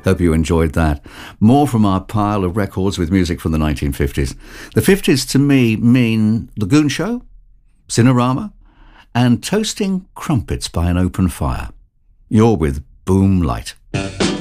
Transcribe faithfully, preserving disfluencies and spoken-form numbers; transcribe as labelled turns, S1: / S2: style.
S1: Hope you enjoyed that. More from our pile of records with music from the nineteen fifties. The fifties to me mean The Goon Show, Cinerama, and toasting crumpets by an open fire. You're with Boom Light.